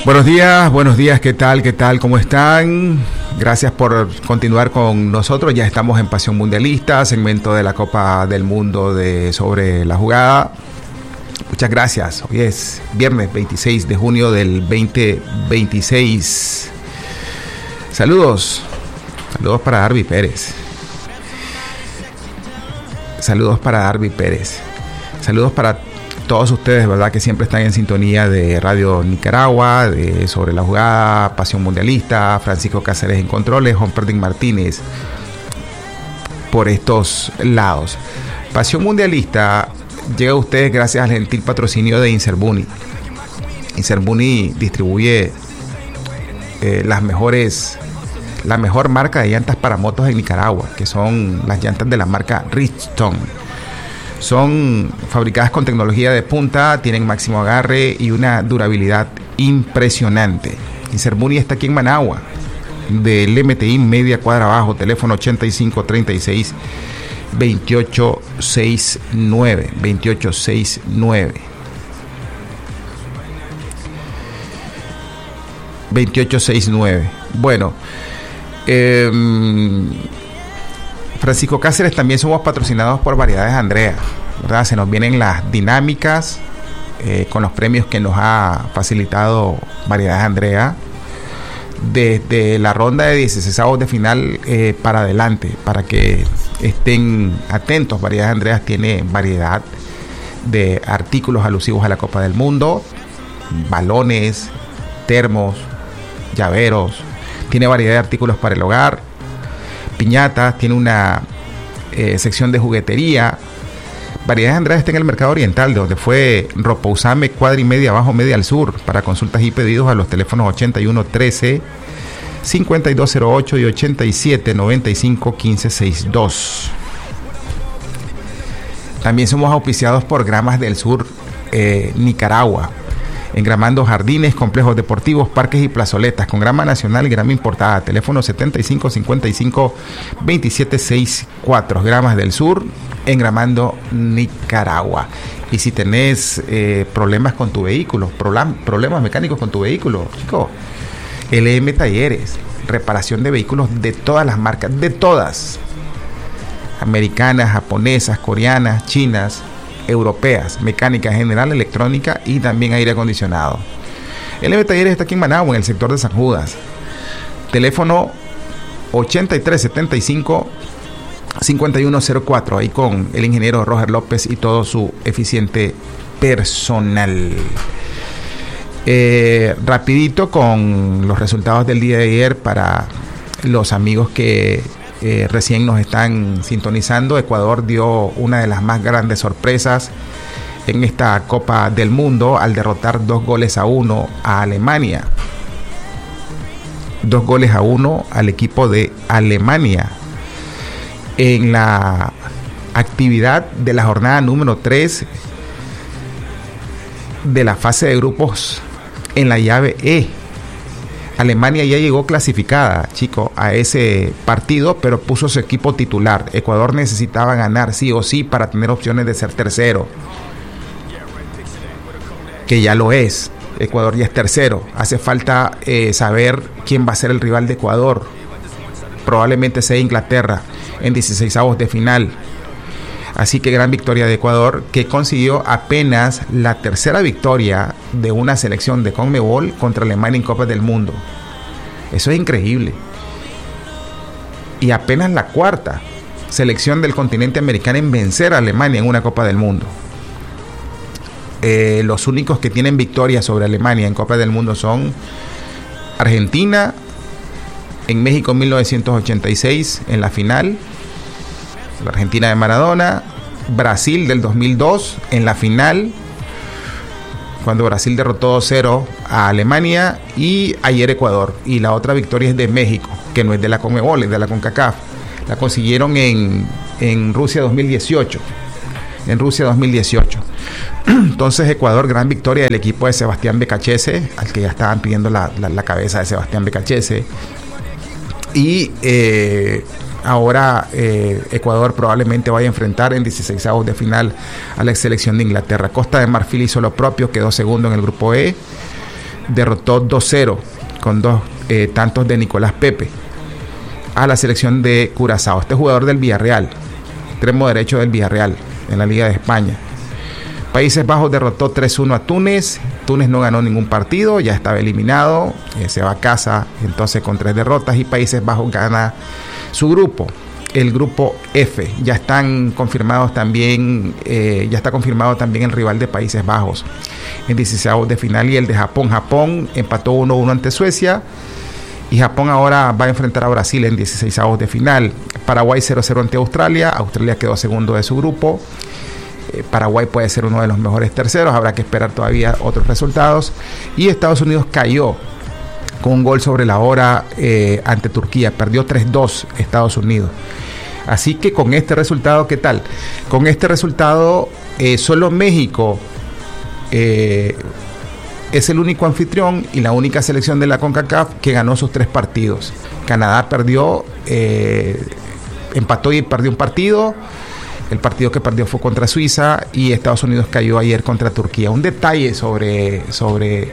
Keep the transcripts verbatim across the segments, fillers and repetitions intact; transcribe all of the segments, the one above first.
Buenos días, buenos días, ¿qué tal? ¿Qué tal? ¿Cómo están? Gracias por continuar con nosotros. Ya estamos en Pasión Mundialista, segmento de la Copa del Mundo de Sobre la Jugada. Muchas gracias. Hoy es viernes veintiséis de junio del veinte veintiséis. Saludos. Saludos para Darby Pérez. Saludos para Darby Pérez. Saludos para todos ustedes, ¿verdad? Que siempre están en sintonía de Radio Nicaragua, de Sobre la Jugada, Pasión Mundialista, Francisco Cáceres en controles, Juan Perdín Martínez por estos lados. Pasión Mundialista llega a ustedes gracias al gentil patrocinio de Inserbuni. Inserbuni distribuye eh, las mejores, la mejor marca de llantas para motos en Nicaragua, que son las llantas de la marca Bridgestone. Son fabricadas con tecnología de punta, tienen máximo agarre y una durabilidad impresionante. Inserbuni está aquí en Managua, del M T I media cuadra abajo, teléfono ochenta y cinco treinta y seis veintiocho sesenta y nueve, veintiocho sesenta y nueve. veintiocho sesenta y nueve. Bueno, eh, Francisco Cáceres también somos patrocinados por Variedades Andrea, ¿verdad? Se nos vienen las dinámicas eh, con los premios que nos ha facilitado Variedades Andrea desde la ronda de dieciséis de final eh, para adelante, para que estén atentos. Variedades Andrea tiene variedad de artículos alusivos a la Copa del Mundo, balones, termos, llaveros, tiene variedad de artículos para el hogar, piñatas, tiene una eh, sección de juguetería. Variedades Andrea está en el mercado oriental, de donde fue Ropa Usame, cuadra y media abajo, media al sur. Para consultas y pedidos a los teléfonos ochenta y uno trece cincuenta y dos cero ocho y ochenta y siete noventa y cinco quince sesenta y dos. También somos auspiciados por Gramas del Sur, eh, Nicaragua, engramando jardines, complejos deportivos, parques y plazoletas con grama nacional y grama importada. Teléfono setenta y cinco cincuenta y cinco veintisiete sesenta y cuatro. Gramas del Sur, engramando Nicaragua. Y si tenés eh, problemas con tu vehículo, problem, problemas mecánicos con tu vehículo, chico, L M Talleres, reparación de vehículos de todas las marcas, de todas, americanas, japonesas, coreanas, chinas, europeas, mecánica general, electrónica y también aire acondicionado. El L M Talleres está aquí en Managua, en el sector de San Judas. Teléfono ochenta y tres setenta y cinco cincuenta y uno cero cuatro, ahí con el ingeniero Roger López y todo su eficiente personal. Eh, rapidito con los resultados del día de ayer para los amigos que Eh, recién nos están sintonizando. Ecuador dio una de las más grandes sorpresas en esta Copa del Mundo al derrotar dos goles a uno a Alemania. Dos goles a uno al equipo de Alemania en la actividad de la jornada número tres de la fase de grupos en la llave E. Alemania ya llegó clasificada, chico, a ese partido, pero puso su equipo titular. Ecuador necesitaba ganar sí o sí para tener opciones de ser tercero, que ya lo es. Ecuador ya es tercero. Hace falta eh, saber quién va a ser el rival de Ecuador. Probablemente sea Inglaterra en dieciseisavos de final. Así que gran victoria de Ecuador, que consiguió apenas la tercera victoria de una selección de CONMEBOL contra Alemania en Copas del Mundo. Eso es increíble. Y apenas la cuarta selección del continente americano en vencer a Alemania en una Copa del Mundo. Eh, los únicos que tienen victoria sobre Alemania en Copa del Mundo son Argentina en México en mil novecientos ochenta y seis en la final, la Argentina de Maradona, Brasil del dos mil dos en la final, cuando Brasil derrotó dos cero a Alemania, y ayer Ecuador. Y la otra victoria es de México, que no es de la CONMEBOL, es de la CONCACAF. La consiguieron en, en Rusia dos mil dieciocho. En Rusia dos mil dieciocho. Entonces Ecuador, gran victoria del equipo de Sebastián Becachese, al que ya estaban pidiendo la, la, la cabeza de Sebastián Becachese. Y eh, ahora eh, Ecuador probablemente vaya a enfrentar en dieciseisavos de final a la selección de Inglaterra. Costa de Marfil hizo lo propio, quedó segundo en el grupo E. derrotó dos cero con dos eh, tantos de Nicolás Pepe a la selección de Curazao. Este jugador del Villarreal, extremo derecho del Villarreal en la Liga de España. Países Bajos derrotó tres uno a Túnez. Túnez no ganó ningún partido, ya estaba eliminado, eh, se va a casa entonces con tres derrotas, y Países Bajos gana su grupo, el grupo F. Ya están confirmados también, eh, ya está confirmado también el rival de Países Bajos en dieciséis de final, y el de Japón. Japón empató uno uno ante Suecia, y Japón ahora va a enfrentar a Brasil en dieciséis de final. Paraguay cero cero ante Australia. Australia quedó segundo de su grupo. eh, Paraguay puede ser uno de los mejores terceros, habrá que esperar todavía otros resultados. Y Estados Unidos cayó con un gol sobre la hora eh, ante Turquía, perdió tres dos Estados Unidos. Así que con este resultado, ¿qué tal? Con este resultado eh, solo México eh, es el único anfitrión y la única selección de la CONCACAF que ganó sus tres partidos. Canadá perdió, eh, empató y perdió un partido. El partido que perdió fue contra Suiza, y Estados Unidos cayó ayer contra Turquía. Un detalle sobre, sobre,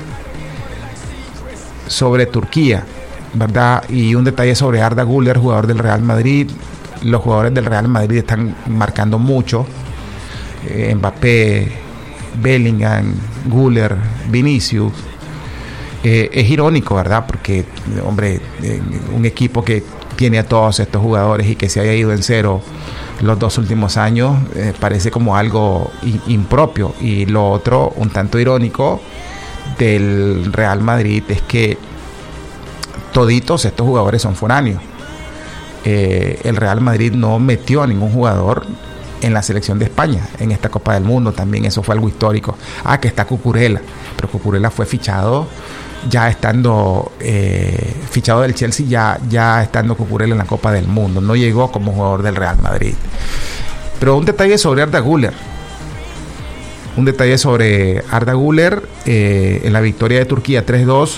sobre Turquía, ¿verdad? Y un detalle sobre Arda Güler, jugador del Real Madrid. Los jugadores del Real Madrid están marcando mucho. Eh, Mbappé, Bellingham, Güler, Vinicius. Eh, es irónico, ¿verdad? Porque, hombre, eh, un equipo que tiene a todos estos jugadores y que se haya ido en cero los dos últimos años, eh, parece como algo in- impropio. Y lo otro, un tanto irónico, del Real Madrid es que toditos estos jugadores son foráneos. Eh, el Real Madrid no metió a ningún jugador en la selección de España en esta Copa del Mundo. También eso fue algo histórico. Ah, que está Cucurella, pero Cucurella fue fichado ya estando eh, fichado del Chelsea, ya, ya estando Cucurella en la Copa del Mundo. No llegó como jugador del Real Madrid. Pero un detalle sobre Arda Güler. Un detalle sobre Arda Güler eh, en la victoria de Turquía tres dos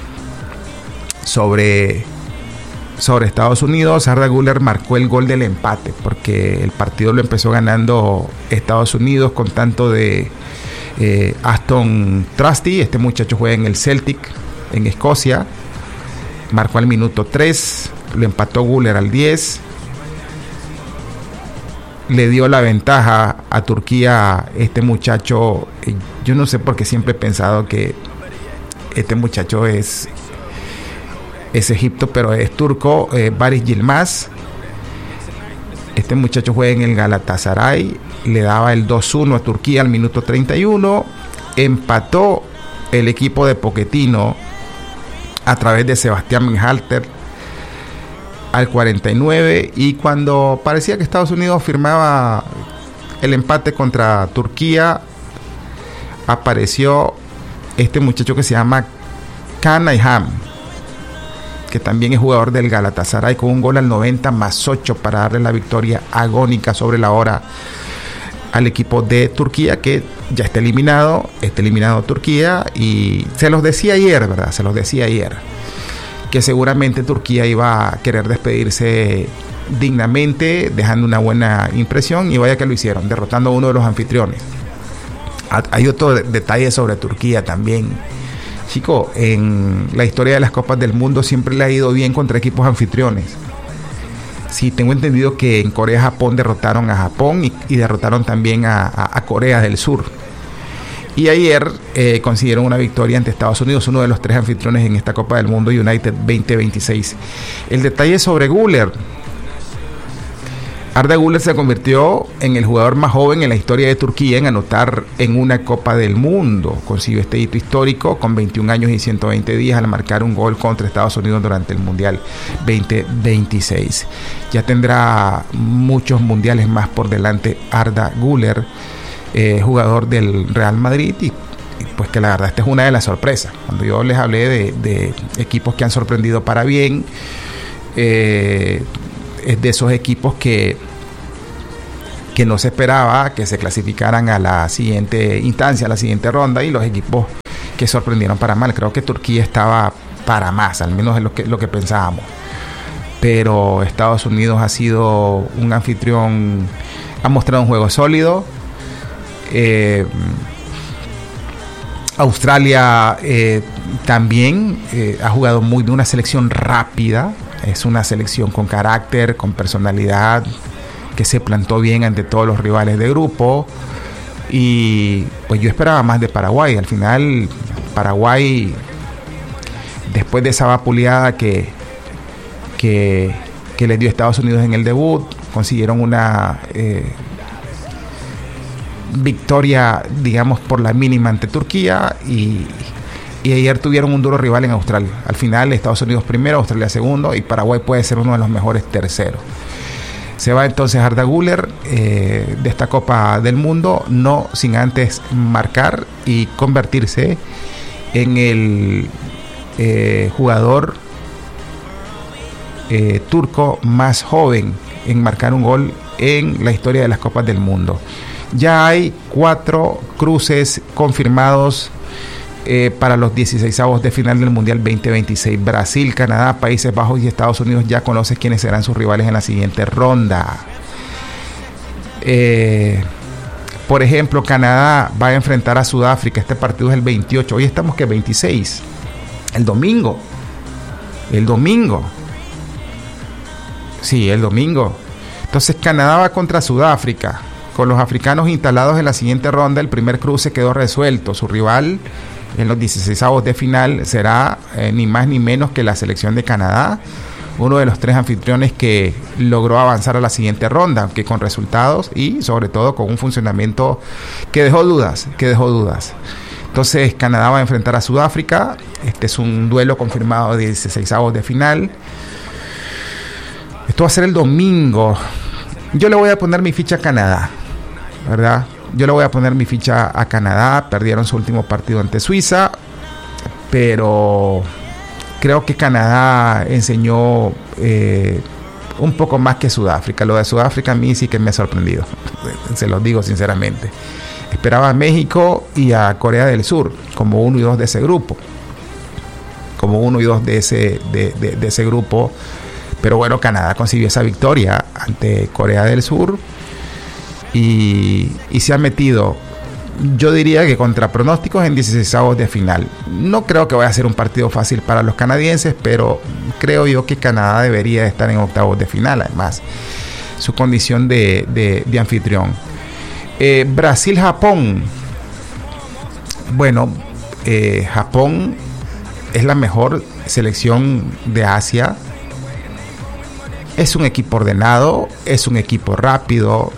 sobre sobre Estados Unidos. Arda Güler marcó el gol del empate, porque el partido lo empezó ganando Estados Unidos con tanto de eh, Aston Trusty. Este muchacho juega en el Celtic en Escocia. Marcó al minuto tres, lo empató Güler al diez. Le dio la ventaja a Turquía este muchacho. Yo no sé por qué siempre he pensado que este muchacho es es Egipto, pero es turco. eh, Baris Yilmaz. Este muchacho juega en el Galatasaray. Le daba el dos uno a Turquía al minuto treinta y uno. Empató el equipo de Pochettino a través de Sebastián Menhalter al cuarenta y nueve. Y cuando parecía que Estados Unidos firmaba el empate contra Turquía, apareció este muchacho que se llama Can Ayhan, que también es jugador del Galatasaray, con un gol al noventa más ocho para darle la victoria agónica sobre la hora al equipo de Turquía, que ya está eliminado, está eliminado Turquía. Y se los decía ayer, ¿verdad? Se los decía ayer, que seguramente Turquía iba a querer despedirse dignamente, dejando una buena impresión, y vaya que lo hicieron, derrotando a uno de los anfitriones. Hay otro detalle sobre Turquía también. Chico, en la historia de las Copas del Mundo siempre le ha ido bien contra equipos anfitriones. Sí, tengo entendido que en Corea Japón derrotaron a Japón y, y derrotaron también a, a, a Corea del Sur. Y ayer eh, consiguieron una victoria ante Estados Unidos, uno de los tres anfitriones en esta Copa del Mundo, United veinte veintiséis. El detalle sobre Güler. Arda Güler se convirtió en el jugador más joven en la historia de Turquía en anotar en una Copa del Mundo. Consiguió este hito histórico con veintiún años y ciento veinte días al marcar un gol contra Estados Unidos durante el Mundial veinte veintiséis. Ya tendrá muchos mundiales más por delante Arda Güler, eh, jugador del Real Madrid, y, y pues que la verdad esta es una de las sorpresas. Cuando yo les hablé de, de equipos que han sorprendido para bien, eh, es de esos equipos que, que no se esperaba que se clasificaran a la siguiente instancia, a la siguiente ronda, y los equipos que sorprendieron para mal. Creo que Turquía estaba para más, al menos es lo que, lo que pensábamos. Pero Estados Unidos ha sido un anfitrión, ha mostrado un juego sólido. Eh, Australia eh, también eh, ha jugado muy de una selección rápida. Es una selección con carácter, con personalidad, que se plantó bien ante todos los rivales de grupo. Y pues yo esperaba más de Paraguay. Al final Paraguay, después de esa vapuleada que, que, que les dio Estados Unidos en el debut, consiguieron una eh, victoria, digamos, por la mínima ante Turquía, y, y ayer tuvieron un duro rival en Australia. Al final Estados Unidos primero, Australia segundo, y Paraguay puede ser uno de los mejores terceros. Se va entonces Arda Güler eh, de esta Copa del Mundo, no sin antes marcar y convertirse en el eh, jugador eh, turco más joven en marcar un gol en la historia de las Copas del Mundo. Ya hay cuatro cruces confirmados eh, para los dieciseisavos de final del Mundial veinte veintiséis. Brasil, Canadá, Países Bajos y Estados Unidos ya conocen quiénes serán sus rivales en la siguiente ronda. Eh, por ejemplo, Canadá va a enfrentar a Sudáfrica. Este partido es el veintiocho. Hoy estamos que veintiséis. El domingo. El domingo. Sí, el domingo. Entonces Canadá va contra Sudáfrica. Con los africanos instalados en la siguiente ronda, el primer cruce quedó resuelto. Su rival en los dieciseisavos de final será eh, ni más ni menos que la selección de Canadá, uno de los tres anfitriones que logró avanzar a la siguiente ronda, aunque con resultados y sobre todo con un funcionamiento que dejó dudas, que dejó dudas. Entonces Canadá va a enfrentar a Sudáfrica. Este es un duelo confirmado de dieciseisavos de final. Esto va a ser el domingo. Yo le voy a poner mi ficha a Canadá, ¿verdad? Yo le voy a poner mi ficha a Canadá. Perdieron su último partido ante Suiza, pero creo que Canadá enseñó eh, un poco más que Sudáfrica. Lo de Sudáfrica a mí sí que me ha sorprendido, se los digo sinceramente. Esperaba a México y a Corea del Sur como uno y dos de ese grupo, como uno y dos de ese, de, de, de ese grupo. Pero bueno, Canadá consiguió esa victoria ante Corea del Sur y, y se ha metido, yo diría que contra pronósticos, en dieciseisavos de final. No creo que vaya a ser un partido fácil para los canadienses, pero creo yo que Canadá debería estar en octavos de final, además, su condición de, de, de anfitrión. Eh, Brasil-Japón. Bueno, eh, Japón es la mejor selección de Asia. Es un equipo ordenado, es un equipo rápido,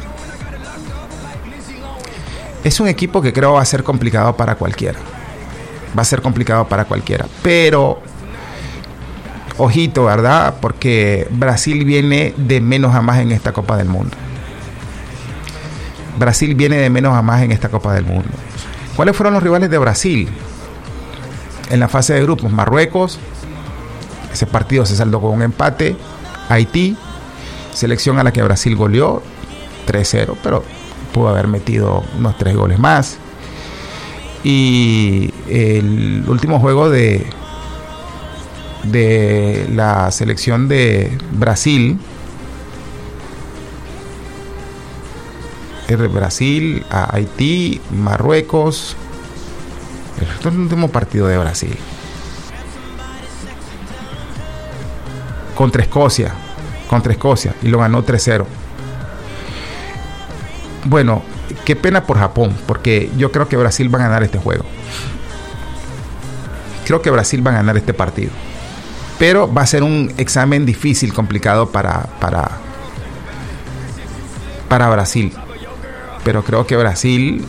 es un equipo que creo va a ser complicado para cualquiera. Va a ser complicado para cualquiera. Pero, ojito, ¿verdad? Porque Brasil viene de menos a más en esta Copa del Mundo. Brasil viene de menos a más en esta Copa del Mundo. ¿Cuáles fueron los rivales de Brasil en la fase de grupos? Marruecos. Ese partido se saldó con un empate. Haití, selección a la que Brasil goleó tres cero, pero pudo haber metido unos tres goles más. Y el último juego de de la selección de Brasil, es de Brasil a Haití, Marruecos. Este es el último partido de Brasil. Contra Escocia, contra Escocia, y lo ganó tres cero. Bueno, qué pena por Japón, porque yo creo que Brasil va a ganar este juego. Creo que Brasil va a ganar este partido. Pero va a ser un examen difícil, complicado para, para, para Brasil. Pero creo que Brasil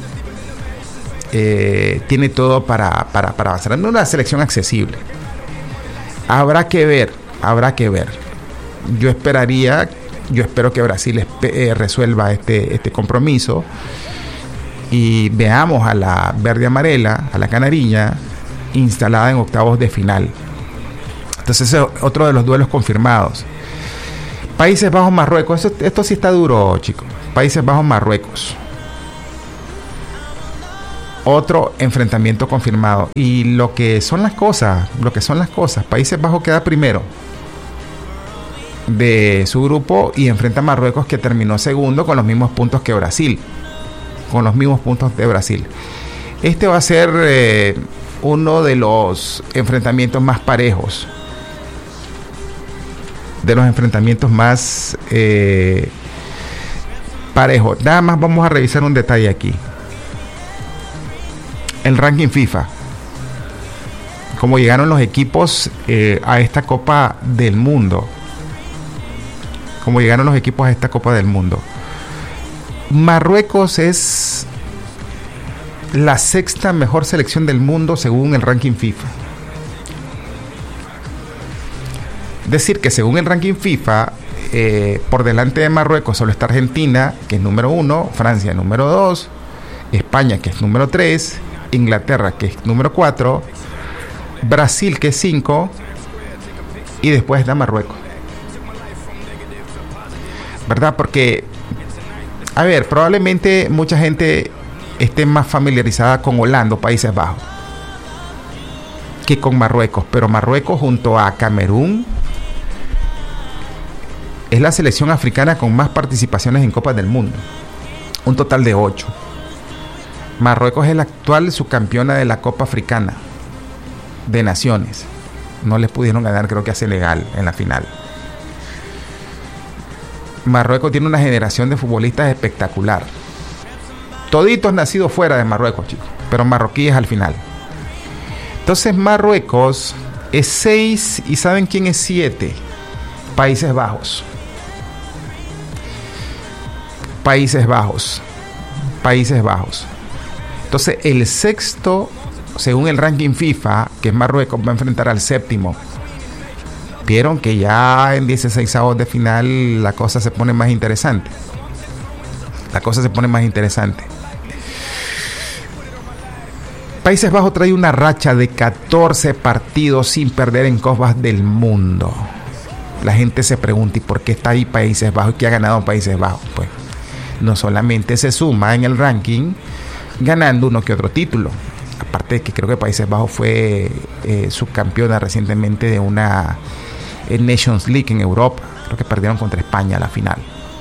eh, tiene todo para, para, para avanzar. No es una selección accesible. Habrá que ver. Habrá que ver. Yo esperaría, yo espero que Brasil eh, resuelva este, este compromiso y veamos a la verde amarela, a la canariña, instalada en octavos de final. Entonces, ese es otro de los duelos confirmados. Países Bajos, Marruecos. Esto, esto sí está duro, chicos. Países Bajos, Marruecos. Otro enfrentamiento confirmado. Y lo que son las cosas, lo que son las cosas, Países Bajos queda primero de su grupo y enfrenta a Marruecos, que terminó segundo con los mismos puntos que Brasil, con los mismos puntos de Brasil. Este va a ser eh, uno de los enfrentamientos más parejos, de los enfrentamientos más eh, parejos. Nada más vamos a revisar un detalle aquí. El ranking FIFA, cómo llegaron los equipos eh, a esta Copa del Mundo. Cómo llegaron los equipos a esta Copa del Mundo. Marruecos es la sexta mejor selección del mundo según el ranking FIFA. Decir que según el ranking FIFA, eh, por delante de Marruecos solo está Argentina, que es número uno, Francia número dos, España, que es número tres, Inglaterra, que es número cuatro, Brasil, que es cinco, y después está Marruecos. ¿Verdad? Porque, a ver, probablemente mucha gente esté más familiarizada con Holanda, Países Bajos, que con Marruecos, pero Marruecos junto a Camerún es la selección africana con más participaciones en Copas del Mundo, un total de ocho. Marruecos es la actual subcampeona de la Copa Africana de Naciones. No les pudieron ganar, creo que a Senegal en la final. Marruecos tiene una generación de futbolistas espectacular. Toditos nacidos fuera de Marruecos, chicos, pero marroquíes al final. Entonces Marruecos es seis y ¿saben quién es siete? Países Bajos. Países Bajos. Países Bajos. Entonces el sexto, según el ranking FIFA, que es Marruecos, va a enfrentar al séptimo. Vieron que ya en dieciseisavos de final la cosa se pone más interesante. La cosa se pone más interesante. Países Bajos trae una racha de catorce partidos sin perder en Copas del Mundo. La gente se pregunta, ¿y por qué está ahí Países Bajos? ¿Qué ha ganado Países Bajos? Pues no solamente se suma en el ranking ganando uno que otro título. Aparte de que creo que Países Bajos fue eh, subcampeona recientemente de una eh, Nations League en Europa. Creo que perdieron contra España a la final.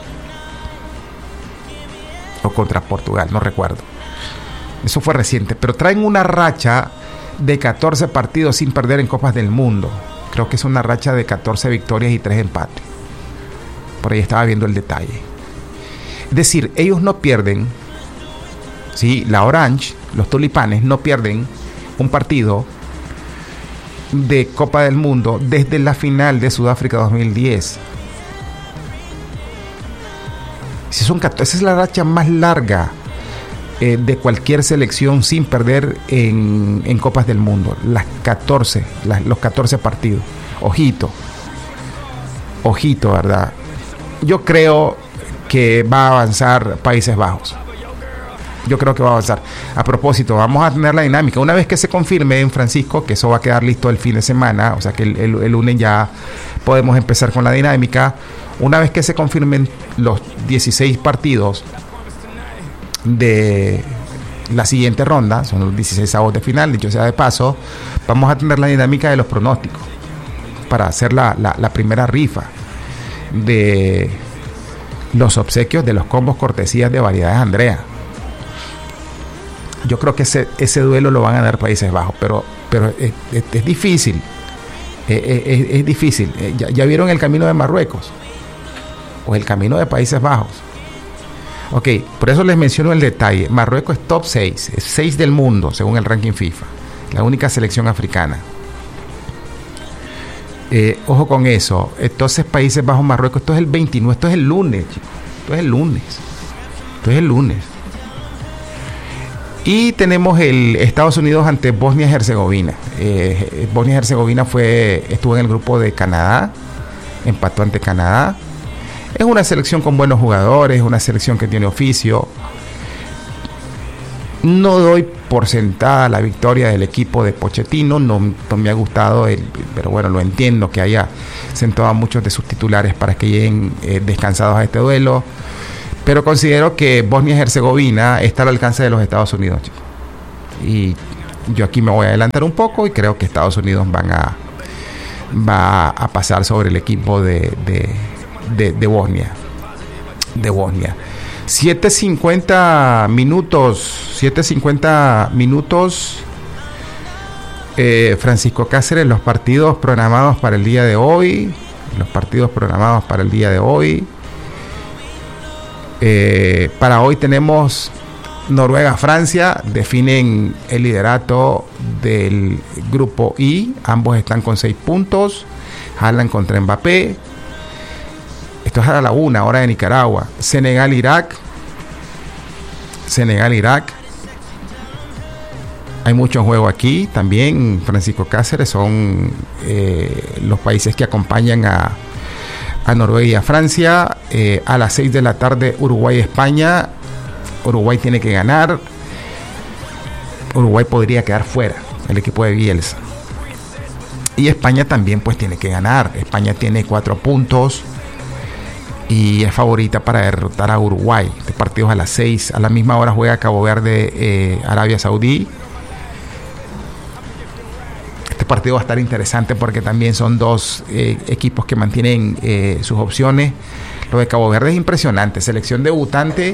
O contra Portugal, no recuerdo. Eso fue reciente. Pero traen una racha de catorce partidos sin perder en Copas del Mundo. Creo que es una racha de catorce victorias y tres empates. Por ahí estaba viendo el detalle. Es decir, ellos no pierden, ¿sí? La Orange, los tulipanes, no pierden un partido de Copa del Mundo desde la final de Sudáfrica dos mil diez. Si son catorce, esa es la racha más larga eh, de cualquier selección sin perder en, en Copas del Mundo. Las catorce, las, los catorce partidos. Ojito. Ojito, ¿verdad? Yo creo que va a avanzar Países Bajos. Yo creo que va a avanzar. A propósito, vamos a tener la dinámica. Una vez que se confirme en Francisco, que eso va a quedar listo el fin de semana, o sea que el, el, el lunes ya podemos empezar con la dinámica. Una vez que se confirmen los dieciséis partidos de la siguiente ronda, son los dieciséis avos de final, dicho sea de paso, vamos a tener la dinámica de los pronósticos para hacer la, la, la primera rifa de los obsequios de los combos cortesías de Variedades Andrea. Yo creo que ese, ese duelo lo van a dar Países Bajos, pero, pero es, es, es difícil. Es, es, es difícil. Ya, ya vieron el camino de Marruecos o el camino de Países Bajos. Ok, por eso les menciono el detalle. Marruecos es top seis, es seis del mundo según el ranking FIFA, la única selección africana. Eh, ojo con eso. Entonces Países Bajos, Marruecos, esto es el veintinueve, esto es el lunes, chicos. Esto es el lunes. Esto es el lunes. Y tenemos el Estados Unidos ante Bosnia y Herzegovina. Eh, Bosnia y Herzegovina fue, estuvo en el grupo de Canadá, empató ante Canadá. Es una selección con buenos jugadores, una selección que tiene oficio. No doy por sentada la victoria del equipo de Pochettino, no, no me ha gustado, el, pero bueno, lo entiendo que haya sentado a muchos de sus titulares para que lleguen eh, descansados a este duelo. Pero considero que Bosnia y Herzegovina está al alcance de los Estados Unidos, chicos. Y yo aquí me voy a adelantar un poco y creo que Estados Unidos van a va a pasar sobre el equipo de, de, de, de Bosnia. De Bosnia. siete cincuenta minutos, siete cincuenta minutos. Eh, Francisco Cáceres, los partidos programados para el día de hoy, los partidos programados para el día de hoy. Eh, para hoy tenemos Noruega-Francia, definen el liderato del grupo I, ambos están con seis puntos, Haaland contra Mbappé. Esto es a la una, hora de Nicaragua. Senegal-Irak, Senegal-Irak. Hay mucho juego aquí. También, Francisco Cáceres, son eh, los países que acompañan a, a Noruega y a Francia. Eh, a las seis de la tarde, Uruguay-España. Uruguay tiene que ganar. Uruguay podría quedar fuera, el equipo de Bielsa. Y España también pues tiene que ganar. España tiene cuatro puntos y es favorita para derrotar a Uruguay. Este partido es a las seis. A la misma hora juega Cabo Verde, eh, Arabia Saudí. Este partido va a estar interesante porque también son dos eh, equipos que mantienen eh, sus opciones. Lo de Cabo Verde es impresionante. Selección debutante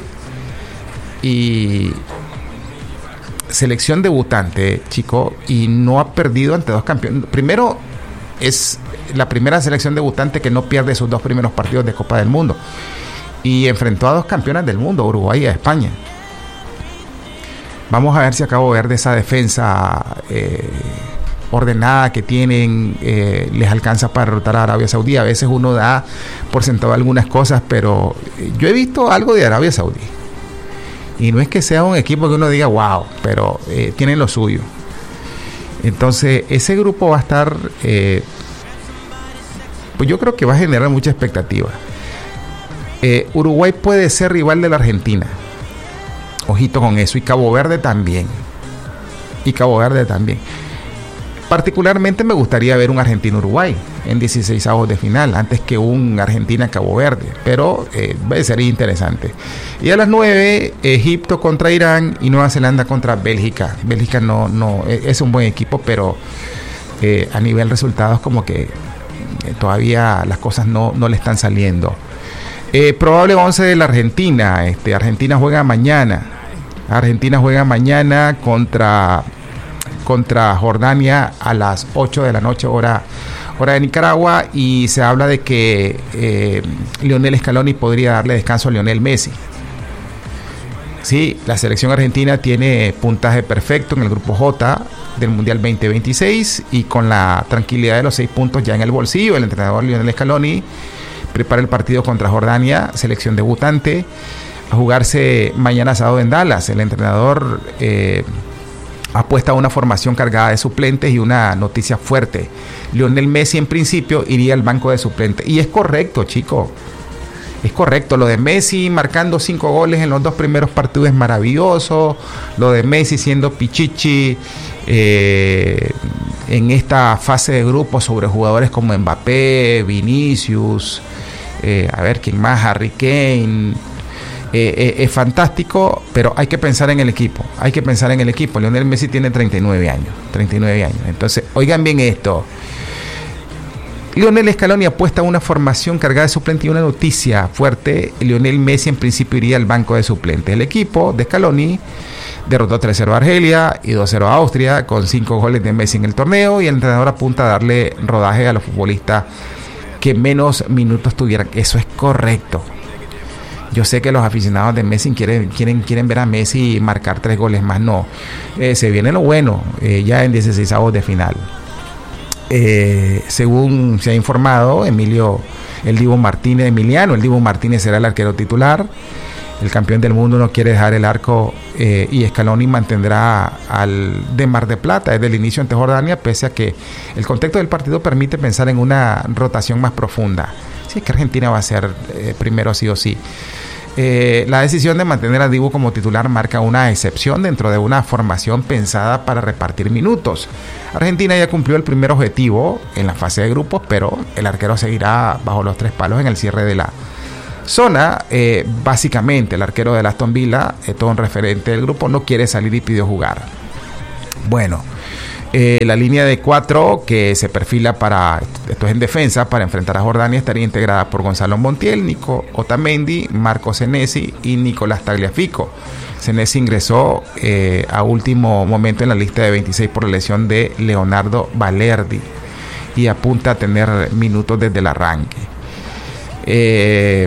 y selección debutante, chico, y no ha perdido ante dos campeones. Primero, es la primera selección debutante que no pierde sus dos primeros partidos de Copa del Mundo y enfrentó a dos campeonas del mundo, Uruguay y a España. Vamos a ver si a Cabo Verde esa defensa eh, ordenada que tienen eh, les alcanza para derrotar a Arabia Saudí. A veces uno da por sentado algunas cosas, pero yo he visto algo de Arabia Saudí y no es que sea un equipo que uno diga wow, pero eh, tienen lo suyo. Entonces ese grupo va a estar eh, pues yo creo que va a generar mucha expectativa. eh, Uruguay puede ser rival de la Argentina, ojito con eso, y Cabo Verde también y Cabo Verde también. Particularmente me gustaría ver un Argentina-Uruguay en dieciseisavos de final antes que un Argentina-Cabo Verde, pero eh, sería interesante. Y a las nueve, Egipto contra Irán y Nueva Zelanda contra Bélgica. Bélgica no, no es un buen equipo, pero eh, a nivel resultados como que eh, todavía las cosas no, no le están saliendo. Eh, probable once de la Argentina. Este, Argentina juega mañana. Argentina juega mañana contra... contra Jordania a las ocho de la noche, hora, hora de Nicaragua, y se habla de que eh, Lionel Scaloni podría darle descanso a Lionel Messi. Sí, la selección argentina tiene puntaje perfecto en el grupo J del Mundial veinte veintiséis y con la tranquilidad de los seis puntos ya en el bolsillo, el entrenador Lionel Scaloni prepara el partido contra Jordania, selección debutante, a jugarse mañana sábado en Dallas. El entrenador eh, apuesta a una formación cargada de suplentes y una noticia fuerte. Lionel Messi en principio iría al banco de suplentes. Y es correcto, chicos. Es correcto. Lo de Messi marcando cinco goles en los dos primeros partidos es maravilloso. Lo de Messi siendo pichichi eh, en esta fase de grupo sobre jugadores como Mbappé, Vinicius, eh, a ver quién más, Harry Kane. Eh, eh, es fantástico, pero hay que pensar en el equipo. Hay que pensar en el equipo. Lionel Messi tiene treinta y nueve años. treinta y nueve años. Entonces, oigan bien esto. Lionel Scaloni apuesta a una formación cargada de suplentes y una noticia fuerte. Lionel Messi en principio iría al banco de suplentes. El equipo de Scaloni derrotó tres cero a Argelia y dos cero a Austria con cinco goles de Messi en el torneo, y el entrenador apunta a darle rodaje a los futbolistas que menos minutos tuvieran. Eso es correcto. Yo sé que los aficionados de Messi quieren, quieren, quieren ver a Messi marcar tres goles más. No, eh, se viene lo bueno eh, ya en dieciseisavos de final. Eh, según se ha informado, Emilio, el Dibu Martínez, Emiliano, el Dibu Martínez será el arquero titular. El campeón del mundo no quiere dejar el arco eh, y Scaloni mantendrá al de Mar de Plata desde el inicio ante Jordania, pese a que el contexto del partido permite pensar en una rotación más profunda. Si es que Argentina va a ser eh, primero sí o sí. Eh, la decisión de mantener a Dibu como titular marca una excepción dentro de una formación pensada para repartir minutos. Argentina ya cumplió el primer objetivo en la fase de grupos, pero el arquero seguirá bajo los tres palos en el cierre de la zona. Eh, básicamente el arquero de Aston Villa, eh, todo un referente del grupo, no quiere salir y pidió jugar. Bueno, Eh, la línea de cuatro que se perfila para, esto es en defensa, para enfrentar a Jordania, estaría integrada por Gonzalo Montiel, Nico Otamendi, Marco Senesi y Nicolás Tagliafico. Senesi ingresó eh, a último momento en la lista de veintiséis por la lesión de Leonardo Balerdi y apunta a tener minutos desde el arranque. Eh,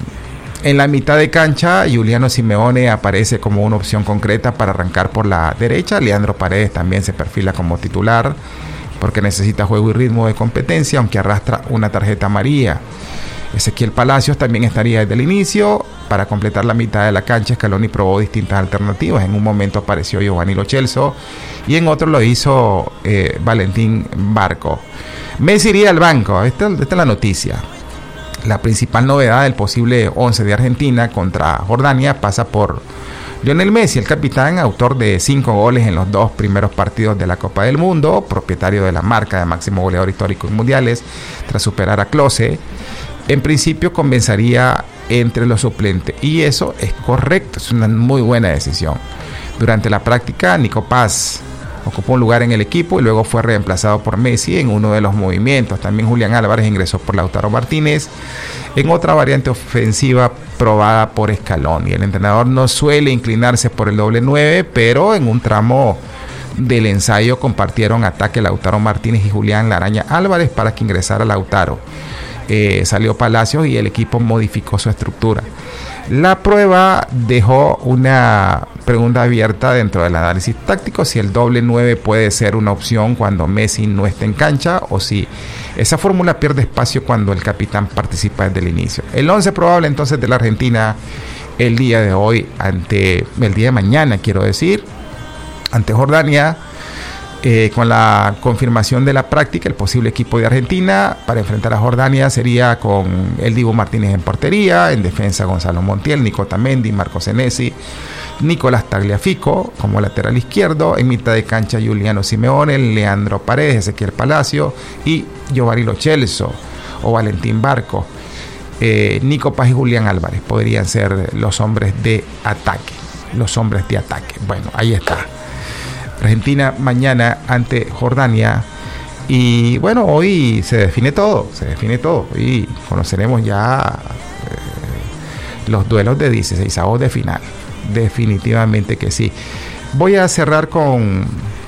En la mitad de cancha, Giuliano Simeone aparece como una opción concreta para arrancar por la derecha. Leandro Paredes también se perfila como titular porque necesita juego y ritmo de competencia, aunque arrastra una tarjeta amarilla. Ezequiel Palacios también estaría desde el inicio. Para completar la mitad de la cancha, Scaloni probó distintas alternativas. En un momento apareció Giovanni Lo Celso y en otro lo hizo eh, Valentín Barco. Messi iría al banco. Esta, esta es la noticia. La principal novedad del posible once de Argentina contra Jordania pasa por Lionel Messi, el capitán, autor de cinco goles en los dos primeros partidos de la Copa del Mundo, propietario de la marca de máximo goleador histórico en mundiales, tras superar a Klose. En principio comenzaría entre los suplentes, y eso es correcto, es una muy buena decisión. Durante la práctica, Nico Paz ocupó un lugar en el equipo y luego fue reemplazado por Messi en uno de los movimientos. También Julián Álvarez ingresó por Lautaro Martínez en otra variante ofensiva probada por Scaloni. El entrenador no suele inclinarse por el doble nueve, pero en un tramo del ensayo compartieron ataque Lautaro Martínez y Julián La Araña Álvarez para que ingresara Lautaro. Eh, salió Palacios y el equipo modificó su estructura. La prueba dejó una pregunta abierta dentro del análisis táctico: si el doble nueve puede ser una opción cuando Messi no esté en cancha, o si esa fórmula pierde espacio cuando el capitán participa desde el inicio. El once probable entonces de la Argentina el día de hoy, ante el día de mañana, quiero decir, ante Jordania. Eh, con la confirmación de la práctica, el posible equipo de Argentina para enfrentar a Jordania sería con el Dibu Martínez en portería, en defensa Gonzalo Montiel, Nico Otamendi, Marco Senesi, Nicolás Tagliafico como lateral izquierdo, en mitad de cancha Giuliano Simeone, Leandro Paredes, Ezequiel Palacio y Giovanni Lo Celso o Valentín Barco. Eh, Nico Paz y Julián Álvarez podrían ser los hombres de ataque, los hombres de ataque. Bueno, ahí está. Argentina mañana ante Jordania, y bueno, hoy se define todo, se define todo y conoceremos ya eh, los duelos de dieciseisavos de final, definitivamente que sí. Voy a cerrar con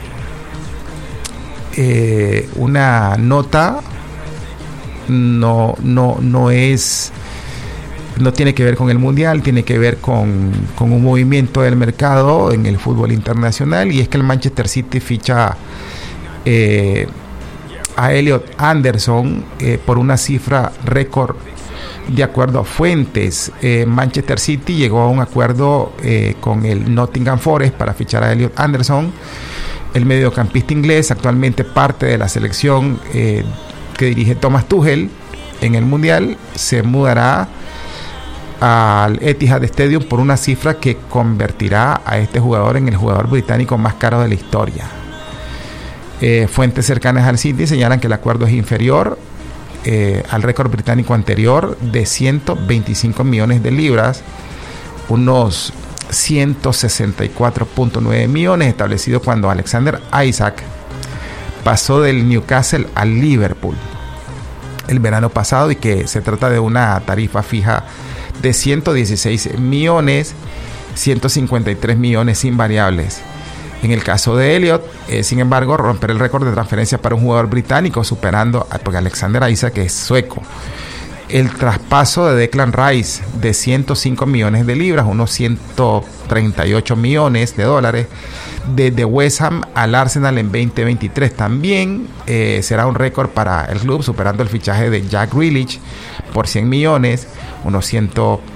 eh, una nota, no, no, no es... no tiene que ver con el mundial, tiene que ver con, con un movimiento del mercado en el fútbol internacional, y es que el Manchester City ficha eh, a Elliot Anderson eh, por una cifra récord. De acuerdo a fuentes, eh, Manchester City llegó a un acuerdo eh, con el Nottingham Forest para fichar a Elliot Anderson. El mediocampista inglés, actualmente parte de la selección eh, que dirige Thomas Tuchel en el mundial, se mudará al Etihad Stadium por una cifra que convertirá a este jugador en el jugador británico más caro de la historia. Eh, fuentes cercanas al City señalan que el acuerdo es inferior eh, al récord británico anterior de ciento veinticinco millones de libras, unos ciento sesenta y cuatro punto nueve millones, establecido cuando Alexander Isak pasó del Newcastle al Liverpool el verano pasado, y que se trata de una tarifa fija de ciento dieciséis millones, ciento cincuenta y tres millones sin variables. En el caso de Elliot, eh, sin embargo, romper el récord de transferencia para un jugador británico, superando a, porque Alexander Isak, que es sueco. El traspaso de Declan Rice de ciento cinco millones de libras, unos ciento treinta y ocho millones de dólares, desde West Ham al Arsenal en veinte veintitrés. También eh, será un récord para el club, superando el fichaje de Jack Grealish por cien millones, unos, cien,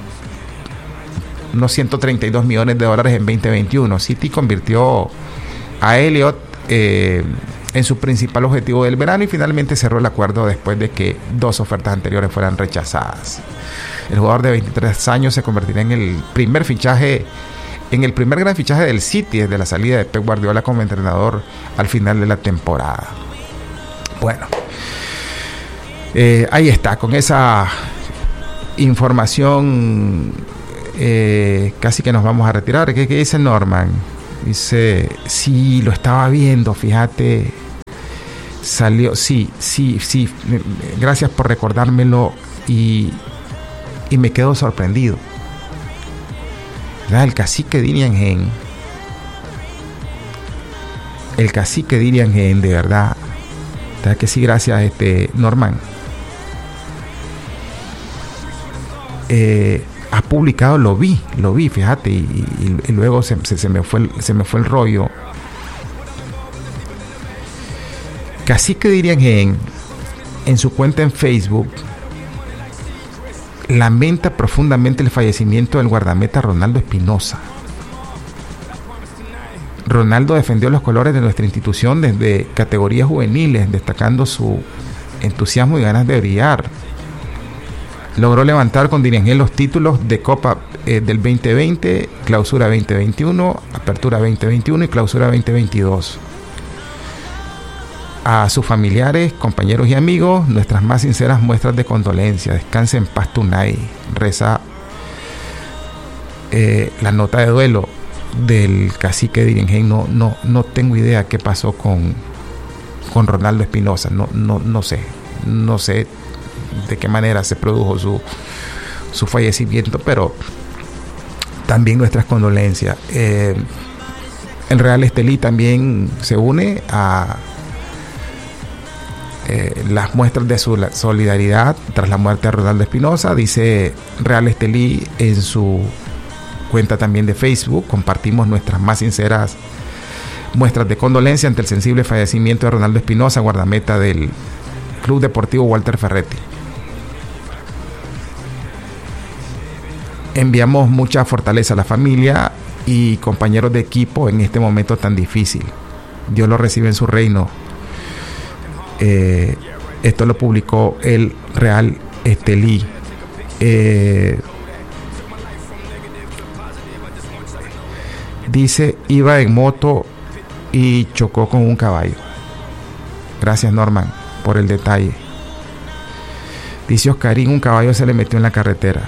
unos ciento treinta y dos millones de dólares en veinte veintiuno. City convirtió a Elliot eh, en su principal objetivo del verano y finalmente cerró el acuerdo después de que dos ofertas anteriores fueran rechazadas. El jugador de veintitrés años se convertirá en el primer fichaje en el primer gran fichaje del City desde la salida de Pep Guardiola como entrenador al final de la temporada. Bueno, eh, ahí está, con esa información eh, casi que nos vamos a retirar. ¿Qué, qué dice Norman? Dice, sí, lo estaba viendo, fíjate. Salió, sí, sí, sí. Gracias por recordármelo y, y me quedo sorprendido. ¿Verdad? El cacique Diriangen. El cacique Diriangen, de verdad. ¿Verdad que sí? Gracias, este, Norman. Eh, has publicado, lo vi, lo vi, fíjate, y, y, y luego se, se, se, me fue el, se me fue el rollo. Cacique Diriangen, en su cuenta en Facebook, lamenta profundamente el fallecimiento del guardameta Ronaldo Espinosa. Ronaldo defendió los colores de nuestra institución desde categorías juveniles, destacando su entusiasmo y ganas de brillar. Logró levantar con Diriangen los títulos de Copa eh, del veinte veinte, Clausura veinte veintiuno, Apertura veinte veintiuno y Clausura veinte veintidós. A sus familiares, compañeros y amigos, nuestras más sinceras muestras de condolencia. Descanse en paz, Tunay. Reza eh, la nota de duelo del cacique Diriangen. No, no, no tengo idea qué pasó con, con Ronaldo Espinosa. No, no, no sé. No sé de qué manera se produjo su, su fallecimiento, pero también nuestras condolencias. Eh, el Real Estelí también se une a eh, las muestras de su solidaridad tras la muerte de Ronaldo Espinosa. Dice Real Estelí en su cuenta también de Facebook: compartimos nuestras más sinceras muestras de condolencia ante el sensible fallecimiento de Ronaldo Espinosa, guardameta del Club Deportivo Walter Ferretti. Enviamos mucha fortaleza a la familia y compañeros de equipo en este momento tan difícil. Dios lo recibe en su reino. Eh, esto lo publicó el Real Estelí. Eh, dice, iba en moto y chocó con un caballo. Gracias, Norman, por el detalle. Dice Oscarín, un caballo se le metió en la carretera.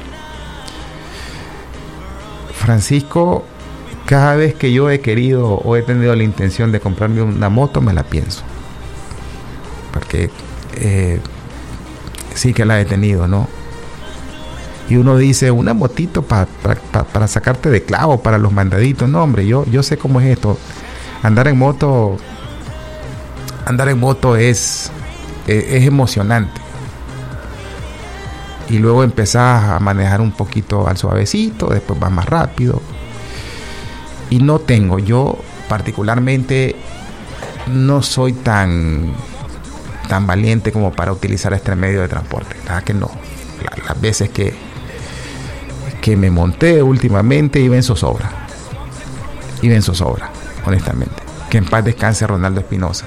Francisco, cada vez que yo he querido o he tenido la intención de comprarme una moto, me la pienso. Porque eh, sí que la he tenido, ¿no? Y uno dice, una motito pa, pa, pa, para sacarte de clavo, para los mandaditos. No, hombre, yo, yo sé cómo es esto. Andar en moto, andar en moto es, es, es emocionante. Y luego empezás a manejar un poquito al suavecito, después vas más rápido. Y no tengo, yo particularmente no soy tan, tan valiente como para utilizar este medio de transporte. La verdad que no. La, las veces que, que me monté últimamente iba en zozobra. Iba en zozobra, honestamente. Que en paz descanse Ronaldo Espinosa.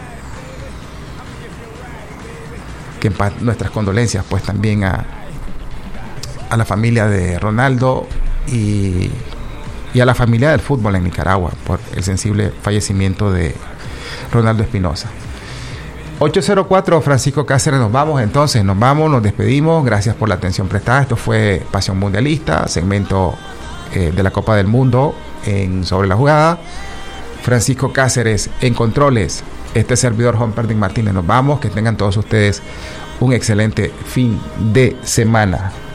Que en paz, nuestras condolencias pues también a, a la familia de Ronaldo y, y a la familia del fútbol en Nicaragua por el sensible fallecimiento de Ronaldo Espinosa. ocho cero cuatro, Francisco Cáceres, nos vamos entonces, nos vamos, nos despedimos, gracias por la atención prestada. Esto fue Pasión Mundialista, segmento eh, de la Copa del Mundo en Sobre la Jugada. Francisco Cáceres en controles. Este servidor Juan Perdín Martínez. Nos vamos. Que tengan todos ustedes un excelente fin de semana.